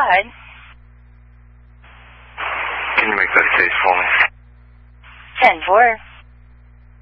ahead. Can you make that case for me? 10-4.